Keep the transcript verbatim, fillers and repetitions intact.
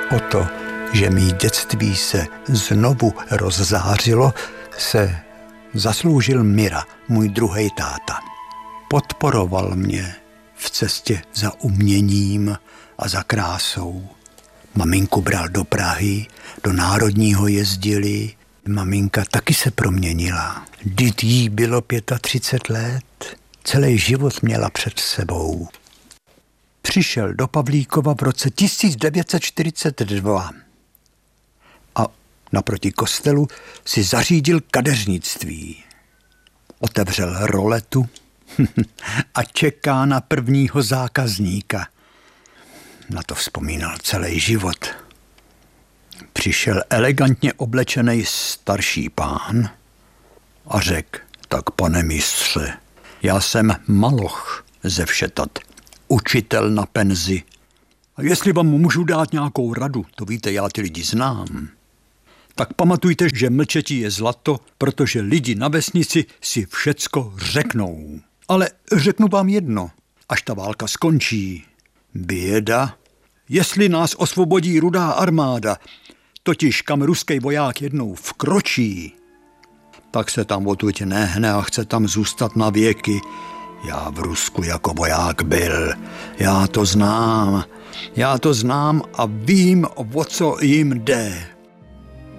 O to, že mý dětství se znovu rozzářilo, se zasloužil Mira, můj druhý táta. Podporoval mě v cestě za uměním a za krásou. Maminku bral do Prahy, do Národního jezdili. Maminka taky se proměnila. Vždyť jí bylo třicet pět let. Celý život měla před sebou. Přišel do Pavlíkova v roce tisíc devět set čtyřicet dva a naproti kostelu si zařídil kadeřnictví. Otevřel roletu a čeká na prvního zákazníka. Na to vzpomínal celý život. Přišel elegantně oblečený starší pán a řekl: tak pane mistře, já jsem Maloch ze Všetat, učitel na penzi. A jestli vám můžu dát nějakou radu, to víte, já ty lidi znám, tak pamatujte, že mlčetí je zlato, protože lidi na vesnici si všecko řeknou. Ale řeknu vám jedno, až ta válka skončí. Běda, jestli nás osvobodí Rudá armáda, totiž kam ruský voják jednou vkročí, tak se tam odtud nehne a chce tam zůstat na věky. Já v Rusku jako voják byl, já to znám, já to znám a vím, o co jim jde.